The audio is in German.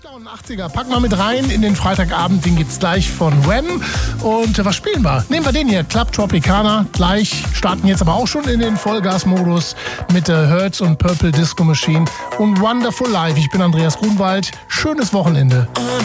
Countdown 80er. Packen wir mit rein in den Freitagabend. Den gibt's gleich von Wham. Und was spielen wir? Nehmen wir den hier, Club Tropicana. Gleich starten jetzt aber auch schon in den Vollgasmodus mit Hertz und Purple Disco Machine und Wonderful Life. Ich bin Andreas Grunwald. Schönes Wochenende.